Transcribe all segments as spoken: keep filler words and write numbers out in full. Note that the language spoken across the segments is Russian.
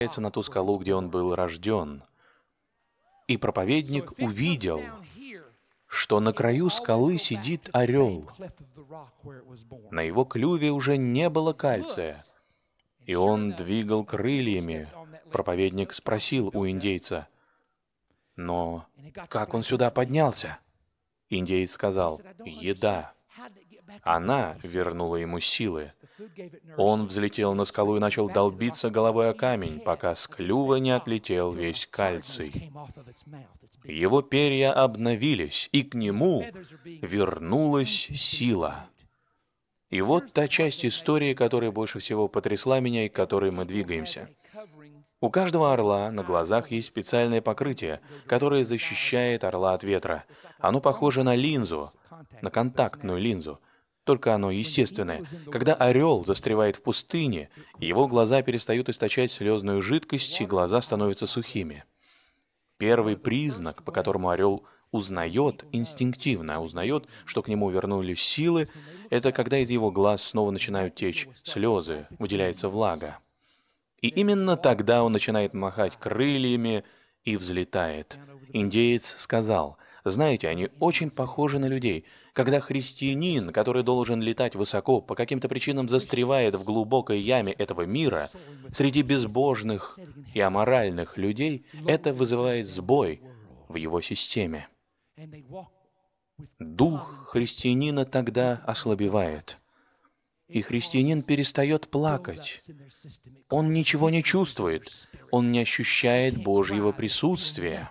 на ту скалу, где он был рожден. И проповедник увидел, что на краю скалы сидит орел. На его клюве уже не было кальция, и он двигал крыльями. Проповедник спросил у индейца: «Но как он сюда поднялся?» Индеец сказал: «Еда. Она вернула ему силы». Он взлетел на скалу и начал долбиться головой о камень, пока с клюва не отлетел весь кальций. Его перья обновились, и к нему вернулась сила. И вот та часть истории, которая больше всего потрясла меня и к которой мы двигаемся. У каждого орла на глазах есть специальное покрытие, которое защищает орла от ветра. Оно похоже на линзу, на контактную линзу, только оно естественное. Когда орел застревает в пустыне, его глаза перестают источать слезную жидкость, и глаза становятся сухими. Первый признак, по которому орел узнает, инстинктивно узнает, что к нему вернулись силы, это когда из его глаз снова начинают течь слезы, выделяется влага. И именно тогда он начинает махать крыльями и взлетает. Индеец сказал: «Знаете, они очень похожи на людей. Когда христианин, который должен летать высоко, по каким-то причинам застревает в глубокой яме этого мира, среди безбожных и аморальных людей, это вызывает сбой в его системе. Дух христианина тогда ослабевает. И христианин перестает плакать. Он ничего не чувствует. Он не ощущает Божьего присутствия.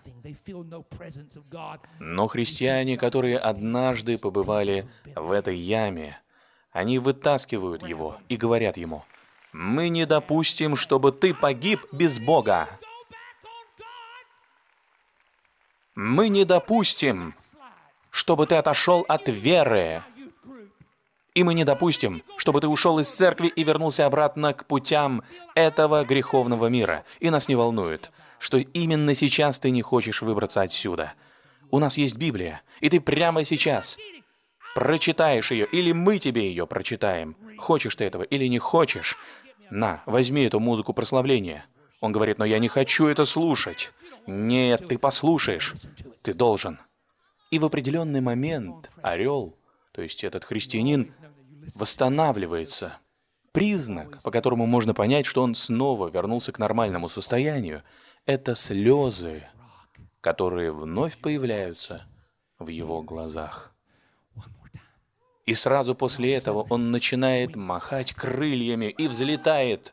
Но христиане, которые однажды побывали в этой яме, они вытаскивают его и говорят ему: «Мы не допустим, чтобы ты погиб без Бога. Мы не допустим, чтобы ты отошел от веры. И мы не допустим, чтобы ты ушел из церкви и вернулся обратно к путям этого греховного мира. И нас не волнует, что именно сейчас ты не хочешь выбраться отсюда. У нас есть Библия, и ты прямо сейчас прочитаешь ее, или мы тебе ее прочитаем. Хочешь ты этого или не хочешь? На, возьми эту музыку прославления». Он говорит: «Но я не хочу это слушать». «Нет, ты послушаешь. Ты должен». И в определенный момент орел, то есть этот христианин, восстанавливается. Признак, по которому можно понять, что он снова вернулся к нормальному состоянию, это слезы, которые вновь появляются в его глазах. И сразу после этого он начинает махать крыльями и взлетает.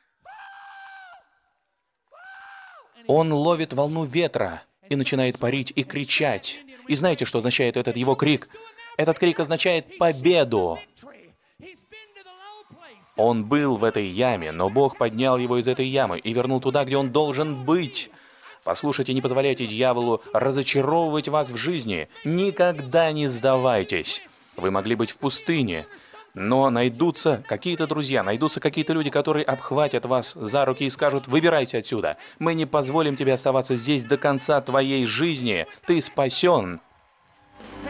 Он ловит волну ветра и начинает парить и кричать. И знаете, что означает этот его крик? Этот крик означает победу. Он был в этой яме, но Бог поднял его из этой ямы и вернул туда, где он должен быть. Послушайте, не позволяйте дьяволу разочаровывать вас в жизни. Никогда не сдавайтесь. Вы могли быть в пустыне, но найдутся какие-то друзья, найдутся какие-то люди, которые обхватят вас за руки и скажут: «Выбирайся отсюда. Мы не позволим тебе оставаться здесь до конца твоей жизни. Ты спасен».